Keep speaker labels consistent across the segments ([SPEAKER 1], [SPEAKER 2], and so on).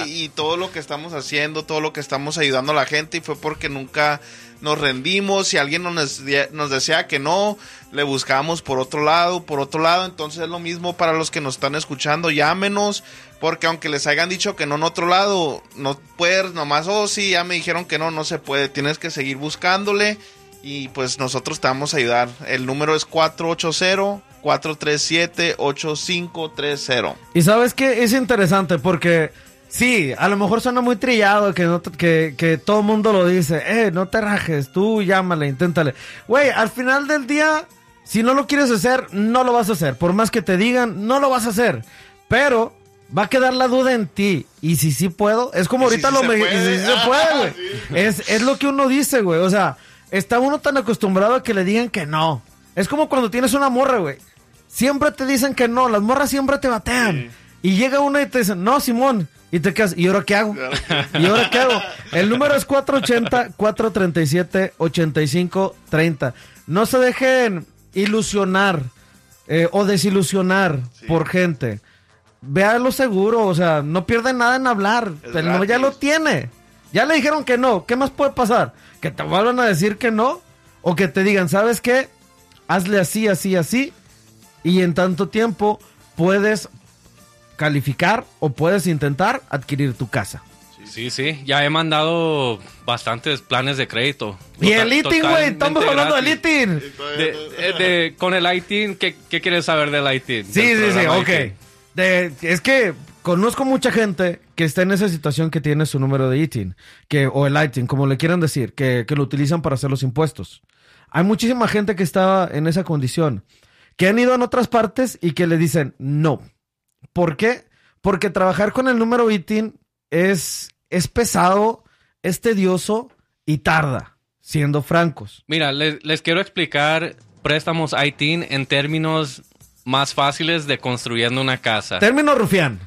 [SPEAKER 1] y todo lo que estamos haciendo, todo lo que estamos ayudando a la gente, y fue porque nunca nos rendimos. Si alguien nos decía que no, le buscábamos por otro lado. Entonces es lo mismo para los que nos están escuchando. Llámenos, porque aunque les hayan dicho que no en otro lado, no puedes nomás, sí, ya me dijeron que no se puede. Tienes que seguir buscándole, y pues nosotros te vamos a ayudar. El número es 480-437-8530.
[SPEAKER 2] Y sabes que es interesante porque sí, a lo mejor suena muy trillado que todo el mundo lo dice. No te rajes, tú llámale, inténtale. Güey, al final del día, si no lo quieres hacer, no lo vas a hacer. Por más que te digan, no lo vas a hacer. Pero va a quedar la duda en ti. Y si sí puedo, es como ahorita
[SPEAKER 1] se puede,
[SPEAKER 2] güey. Es lo que uno dice, güey. O sea, está uno tan acostumbrado a que le digan que no. Es como cuando tienes una morra, güey. Siempre te dicen que no. Las morras siempre te batean. Sí. Y llega una y te dicen, no, Simón. Y te quedas, ¿y ahora qué hago? El número es 480-437-8530. No se dejen ilusionar o desilusionar por gente. Véalo seguro, o sea, no pierden nada en hablar. Pero no, ya lo tiene. Ya le dijeron que no. ¿Qué más puede pasar? ¿Que te vuelvan a decir que no? ¿O que te digan, ¿sabes qué? Hazle así, así, así. Y en tanto tiempo puedes calificar o puedes intentar adquirir tu casa.
[SPEAKER 3] Sí, ya he mandado bastantes planes de crédito.
[SPEAKER 2] Y el ITIN, güey, estamos hablando del ITIN.
[SPEAKER 3] Con el ITIN, ¿qué quieres saber del ITIN?
[SPEAKER 2] Sí, ok. Es que conozco mucha gente que está en esa situación, que tiene su número de ITIN, o el ITIN, como le quieran decir, que lo utilizan para hacer los impuestos. Hay muchísima gente que está en esa condición, que han ido en otras partes y que le dicen no. ¿Por qué? Porque trabajar con el número ITIN es pesado, es tedioso y tarda, siendo francos.
[SPEAKER 3] Mira, les quiero explicar préstamos ITIN en términos más fáciles de construyendo una casa.
[SPEAKER 2] Término rufián,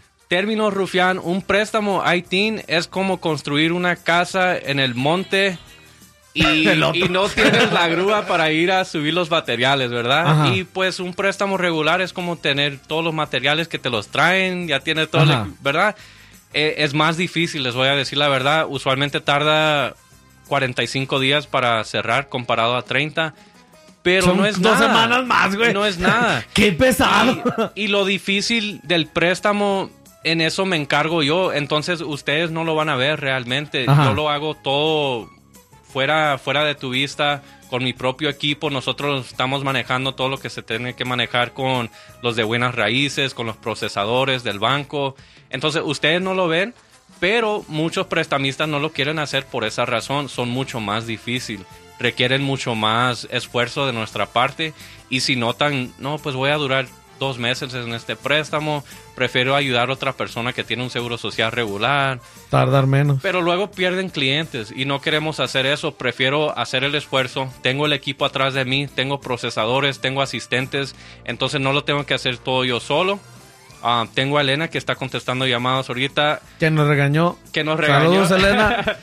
[SPEAKER 3] un préstamo ITIN es como construir una casa en el monte y no tienes la grúa para ir a subir los materiales, ¿verdad? Ajá. Y pues un préstamo regular es como tener todos los materiales que te los traen, ya tienes todo, ¿verdad? Es más difícil, les voy a decir la verdad. Usualmente tarda 45 días para cerrar comparado a 30. Pero son no es
[SPEAKER 2] 2
[SPEAKER 3] nada.
[SPEAKER 2] semanas más, güey.
[SPEAKER 3] No es nada.
[SPEAKER 2] ¡Qué pesado!
[SPEAKER 3] Y lo difícil del préstamo, en eso me encargo yo. Entonces ustedes no lo van a ver realmente. Ajá. Yo lo hago todo fuera de tu vista, con mi propio equipo. Nosotros estamos manejando todo lo que se tiene que manejar con los de buenas raíces, con los procesadores del banco. Entonces ustedes no lo ven, pero muchos prestamistas no lo quieren hacer por esa razón. Son mucho más difíciles, requieren mucho más esfuerzo de nuestra parte, y si notan, no, pues voy a durar 2 meses en este préstamo, prefiero ayudar a otra persona que tiene un seguro social regular.
[SPEAKER 2] Tardar menos.
[SPEAKER 3] Pero luego pierden clientes y no queremos hacer eso. Prefiero hacer el esfuerzo. Tengo el equipo atrás de mí, tengo procesadores, tengo asistentes, entonces no lo tengo que hacer todo yo solo. Tengo a Elena que está contestando llamadas ahorita.
[SPEAKER 2] Que nos regañó.
[SPEAKER 3] Saludos, Elena.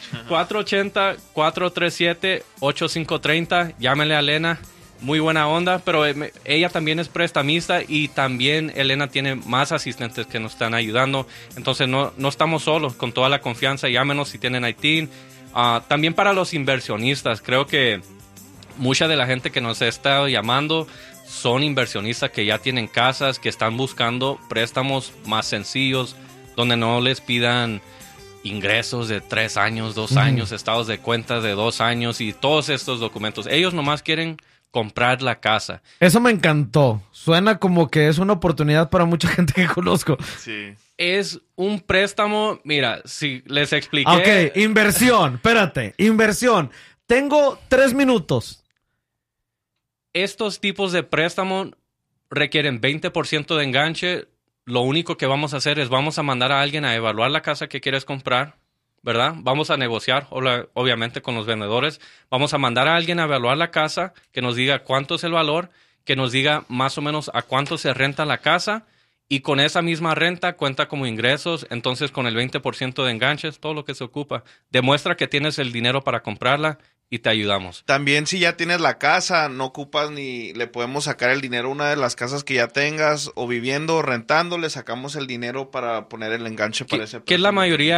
[SPEAKER 3] 480-437-8530. Llámenle a Elena. Muy buena onda, pero ella también es prestamista, y también Elena tiene más asistentes que nos están ayudando. Entonces no estamos solos, con toda la confianza. Llámenos si tienen ITIN. También para los inversionistas, creo que mucha de la gente que nos ha estado llamando son inversionistas que ya tienen casas, que están buscando préstamos más sencillos, donde no les pidan ingresos de 3 años, 2 años, estados de cuenta de 2 años y todos estos documentos. Ellos nomás quieren comprar la casa.
[SPEAKER 2] Eso me encantó. Suena como que es una oportunidad para mucha gente que conozco.
[SPEAKER 1] Sí.
[SPEAKER 3] Es un préstamo, mira, si les expliqué.
[SPEAKER 2] Ok, inversión, espérate, inversión. Tengo 3 minutos.
[SPEAKER 3] Estos tipos de préstamo requieren 20% de enganche. Lo único que vamos a hacer es vamos a mandar a alguien a evaluar la casa que quieres comprar, ¿verdad? Vamos a negociar, obviamente, con los vendedores. Vamos a mandar a alguien a evaluar la casa, que nos diga cuánto es el valor, que nos diga más o menos a cuánto se renta la casa, y con esa misma renta cuenta como ingresos. Entonces, con el 20% de enganches, todo lo que se ocupa, demuestra que tienes el dinero para comprarla y te ayudamos.
[SPEAKER 1] También, si ya tienes la casa, no ocupas ni le podemos sacar el dinero a una de las casas que ya tengas, o viviendo o rentando, le sacamos el dinero para poner el enganche para ese préstamo.
[SPEAKER 3] Que es la mayoría